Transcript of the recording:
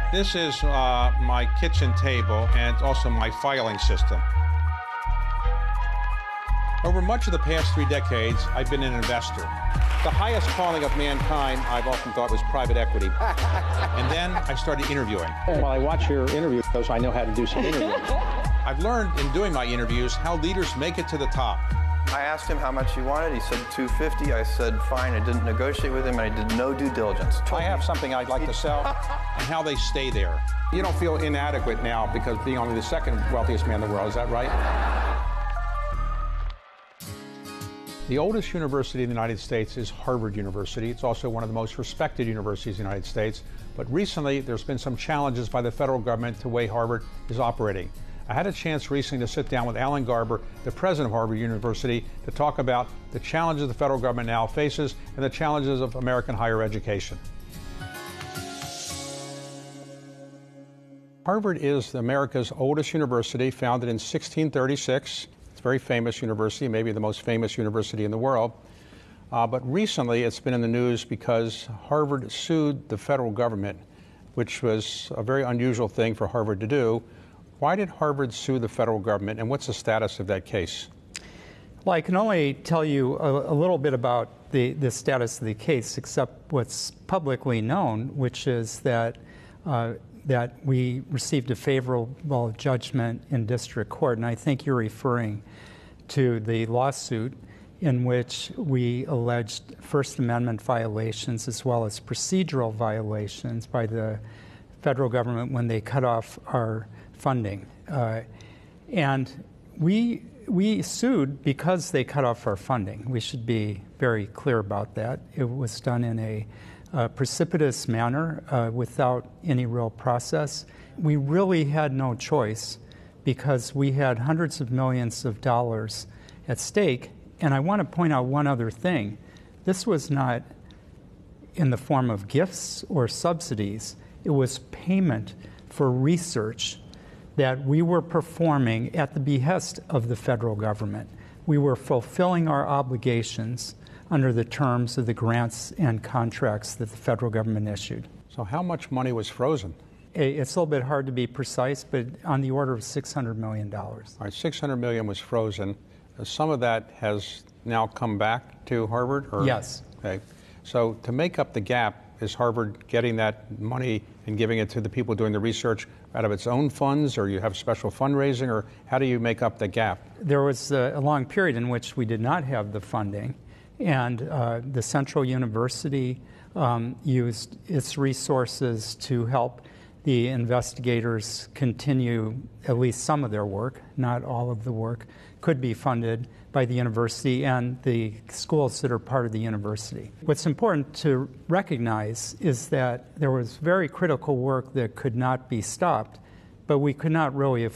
This is my kitchen table and also my filing system. Over much of the past 3 decades, I've been an investor. The highest calling of mankind, I've often thought, was private equity. And then I started interviewing. While I watch your interviews, I know how to do some interviewing. I've learned in doing my interviews how leaders make it to the top. I asked him how much he wanted. He said $250. I said, fine. I didn't negotiate with him, and I did no due diligence. I have something I'd like to sell, and how they stay there. You don't feel inadequate now because being only the second wealthiest man in the world, is that right? The oldest university in the United States is Harvard University. It's also one of the most respected universities in the United States. But recently, there's been some challenges by the federal government to the way Harvard is operating. I had a chance recently to sit down with Alan Garber, the president of Harvard University, to talk about the challenges the federal government now faces and the challenges of American higher education. Harvard is America's oldest university, founded in 1636. It's a very famous university, maybe the most famous university in the world. But recently it's been in the news because Harvard sued the federal government, which was a very unusual thing for Harvard to do. Why did Harvard sue the federal government, and what's the status of that case? Well, I can only tell you a little bit about the status of the case, except what's publicly known, which is that we received a favorable judgment in district court, and I think you're referring to the lawsuit in which we alleged First Amendment violations as well as procedural violations by the federal government when they cut off our funding. And we sued because they cut off our funding. We should be very clear about that. It was done in a precipitous manner without any real process. We really had no choice because we had hundreds of millions of dollars at stake. And I want to point out one other thing. This was not in the form of gifts or subsidies. It was payment for research that we were performing at the behest of the federal government. We were fulfilling our obligations under the terms of the grants and contracts that the federal government issued. So how much money was frozen? It's a little bit hard to be precise, but on the order of $600 million. All right, $600 million was frozen. Some of that has now come back to Harvard? Or? Yes. Okay. So to make up the gap, is Harvard getting that money and giving it to the people doing the research out of its own funds, or you have special fundraising, or how do you make up the gap? There was a long period in which we did not have the funding, and the Central University used its resources to help the investigators continue at least some of their work. Not all of the work could be funded by the university and the schools that are part of the university. What's important to recognize is that there was very critical work that could not be stopped, but we could not really